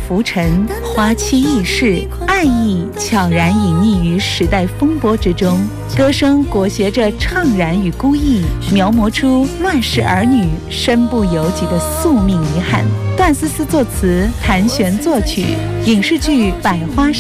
浮沉，花期易逝，爱意悄然隐匿于时代风波之中。歌声裹挟着怅然与孤意，描摹出乱世儿女身不由己的宿命遗憾。段思思作词，谭旋作曲，影视剧《百花